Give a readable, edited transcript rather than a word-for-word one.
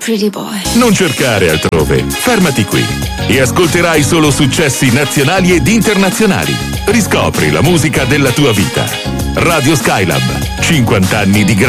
pretty boy. Non cercare altrove, fermati qui e ascolterai solo successi nazionali ed internazionali. Riscopri la musica della tua vita. Radio Skylab, 50 anni di grande